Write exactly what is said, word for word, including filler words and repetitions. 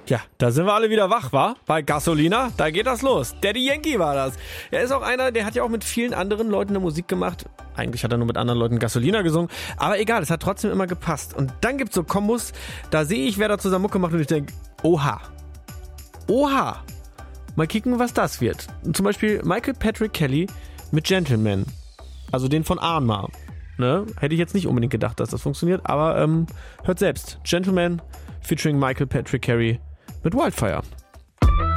Ja, da sind wir alle wieder wach, wa? Bei Gasolina, da geht das los. Daddy Yankee war das. Er ist auch einer, der hat ja auch mit vielen anderen Leuten eine Musik gemacht. Eigentlich hat er nur mit anderen Leuten Gasolina gesungen. Aber egal, es hat trotzdem immer gepasst. Und dann gibt's so Kombos, da sehe ich, wer da zusammen Mucke macht und ich denke, oha. Oha. Mal kicken, was das wird. Zum Beispiel Michael Patrick Kelly mit Gentleman. Also den von Arma. Ne? Hätte ich jetzt nicht unbedingt gedacht, dass das funktioniert. Aber ähm, hört selbst. Gentleman featuring Michael Patrick Kelly mit Wildfire.